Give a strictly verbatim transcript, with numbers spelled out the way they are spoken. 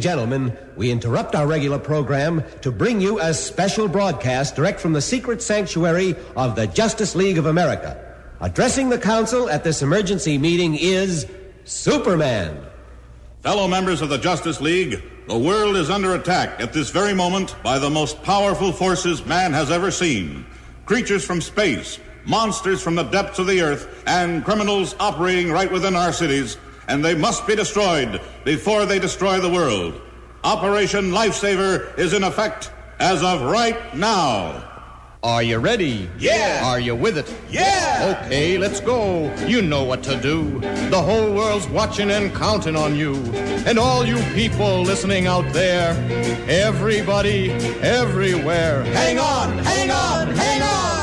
gentlemen, we interrupt our regular program to bring you a special broadcast direct from the secret sanctuary of the Justice League of America. Addressing the council at this emergency meeting is Superman. Fellow members of the Justice League, the world is under attack at this very moment by the most powerful forces man has ever seen. Creatures from space, monsters from the depths of the earth, and criminals operating right within our cities, and they must be destroyed before they destroy the world. Operation Lifesaver is in effect as of right now. Are you ready? Yeah! Are you with it? Yeah! Okay, let's go. You know what to do. The whole world's watching and counting on you. And all you people listening out there, everybody, everywhere. Hang on! Hang on! Hang on!